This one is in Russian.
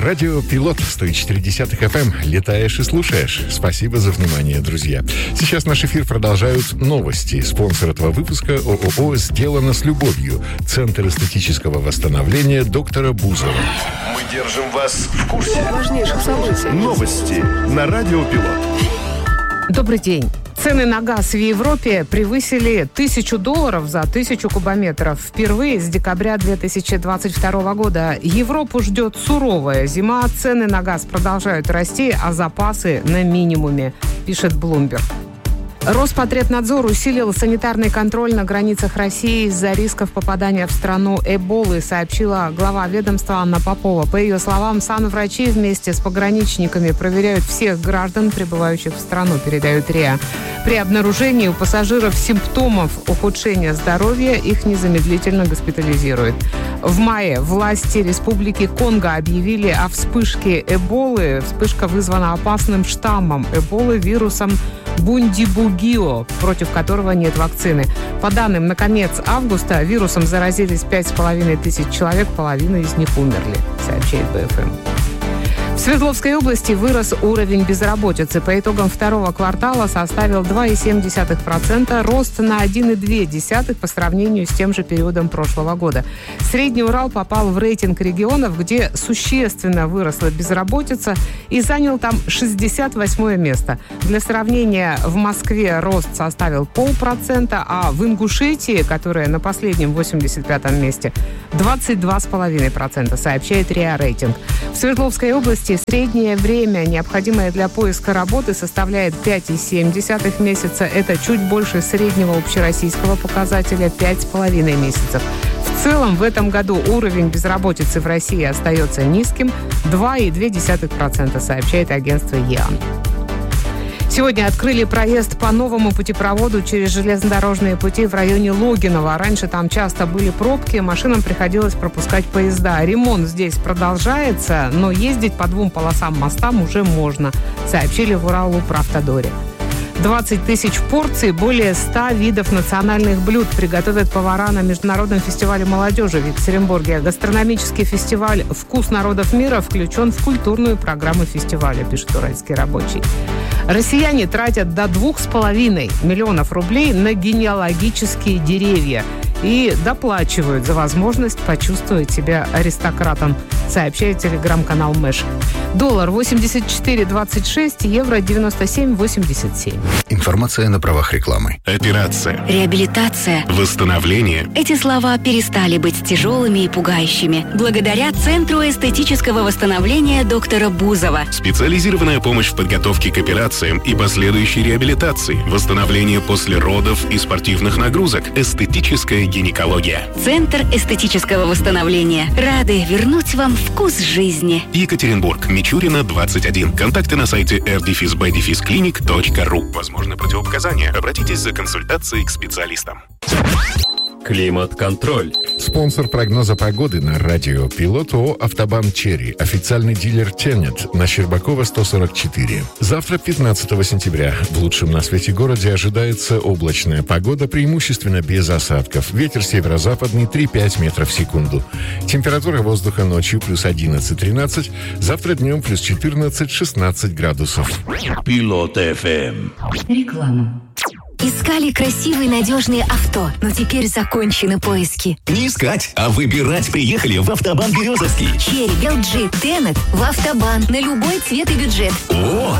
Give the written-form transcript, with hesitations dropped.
Радио Пилот 104.10 FM. Летаешь и слушаешь. Спасибо за внимание, друзья. Сейчас наш эфир продолжают новости. Спонсор этого выпуска ООО «Сделано с любовью». Центр эстетического восстановления доктора Бузова. Мы держим вас в курсе важнейших событий. Новости на Радио Пилот. Добрый день. Цены на газ в Европе превысили $1000 за 1000 кубометров. Впервые с декабря 2022 года. Европу ждет суровая зима. Цены на газ продолжают расти, а запасы на минимуме, пишет Bloomberg. Роспотребнадзор усилил санитарный контроль на границах России из-за рисков попадания в страну Эболы, сообщила глава ведомства Анна Попова. По ее словам, санврачи вместе с пограничниками проверяют всех граждан, прибывающих в страну, передают РИА. При обнаружении у пассажиров симптомов ухудшения здоровья их незамедлительно госпитализируют. В мае власти Республики Конго объявили о вспышке Эболы. Вспышка вызвана опасным штаммом Эболы, вирусом Бундибугио, против которого нет вакцины. По данным на конец августа вирусом заразились 5500 человек, половина из них умерли, сообщает БФМ. В Свердловской области вырос уровень безработицы. По итогам второго квартала составил 2,7%, рост на 1,2% по сравнению с тем же периодом прошлого года. Средний Урал попал в рейтинг регионов, где существенно выросла безработица, и занял там 68 место. Для сравнения, в Москве рост составил 0,5%, а в Ингушетии, которая на последнем 85-м месте, 22,5%, сообщает РИА Рейтинг. В Свердловской области среднее время, необходимое для поиска работы, составляет 5,7 месяца. Это чуть больше среднего общероссийского показателя 5,5 месяцев. В целом, в этом году уровень безработицы в России остается низким – 2,2%, сообщает агентство ЕАН. Сегодня открыли проезд по новому путепроводу через железнодорожные пути в районе Логинова. Раньше там часто были пробки, машинам приходилось пропускать поезда. Ремонт здесь продолжается, но ездить по 2 полосам мостам уже можно, сообщили в Уралуправтодоре. 20 тысяч порций, более 100 видов национальных блюд приготовят повара на Международном фестивале молодежи в Екатеринбурге. Гастрономический фестиваль «Вкус народов мира» включен в культурную программу фестиваля, пишет Уральский рабочий. Россияне тратят до 2,5 миллионов рублей на генеалогические деревья и доплачивают за возможность почувствовать себя аристократом, сообщает телеграм-канал Мэш. Доллар 84,26, евро 97,87. Информация на правах рекламы. Операция. Реабилитация. Восстановление. Эти слова перестали быть тяжелыми и пугающими благодаря Центру эстетического восстановления доктора Бузова. Специализированная помощь в подготовке к операциям и последующей реабилитации. Восстановление после родов и спортивных нагрузок. Эстетическая гинекология. Центр эстетического восстановления. Рады вернуть вам вкус жизни. Екатеринбург. Мичурина, 21. Контакты на сайте r-b-clinic.ru. Возможно, противопоказания. Обратитесь за консультацией к специалистам. Климат-контроль. Спонсор прогноза погоды на Радио Пилот ООО «Автобан Черри». Официальный дилер «Тенет» на Щербакова, 144. Завтра, 15 сентября, в лучшем на свете городе ожидается облачная погода, преимущественно без осадков. Ветер северо-западный 3-5 метров в секунду. Температура воздуха ночью плюс 11-13, завтра днем плюс 14-16 градусов. Пилот ФМ. Реклама. Искали красивые надежные авто, но теперь закончены поиски. Не искать, а выбирать приехали в Автобан Березовский. Черри, LG, Тенет в Автобан на любой цвет и бюджет. О!